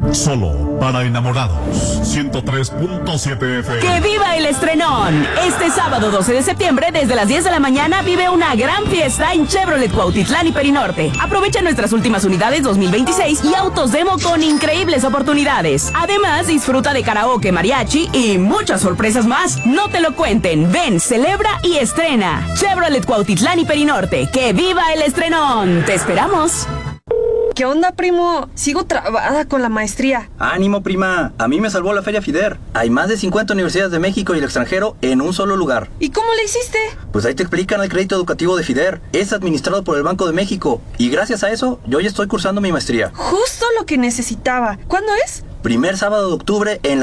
Solo para enamorados. 103.7 FM. ¡Que viva el estrenón! Este sábado 12 de septiembre, desde las 10 de la mañana, vive una gran fiesta en Chevrolet Cuautitlán y Perinorte. Aprovecha nuestras últimas unidades 2026 y autos demo con increíbles oportunidades. Además, disfruta de karaoke, mariachi y muchas sorpresas más. No te lo cuenten. Ven, celebra y estrena. Chevrolet Cuautitlán y Perinorte. ¡Que viva el estrenón! ¡Te esperamos! ¿Qué onda, primo? Sigo trabada con la maestría. ¡Ánimo, prima! A mí me salvó la Feria FIDER. Hay más de 50 universidades de México y el extranjero en un solo lugar. ¿Y cómo le hiciste? Pues ahí te explican el crédito educativo de FIDER. Es administrado por el Banco de México. Y gracias a eso, yo ya estoy cursando mi maestría. Justo lo que necesitaba. ¿Cuándo es? Primer sábado de octubre en